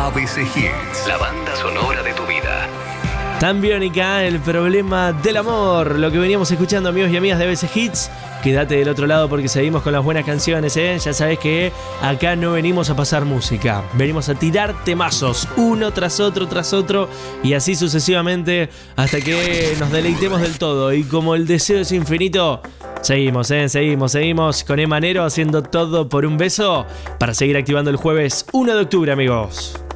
ABC Hits, la banda sonora de tu vida. Tan biónica, el problema del amor. Lo que veníamos escuchando, amigos y amigas de ABC Hits. Quédate del otro lado porque seguimos con las buenas canciones, ¿eh? Ya sabés que acá no venimos a pasar música. Venimos a tirar temazos, uno tras otro, y así sucesivamente hasta que nos deleitemos del todo. Y como el deseo es infinito, seguimos con Emanero haciendo todo por un beso para seguir activando el jueves 1 de octubre, amigos.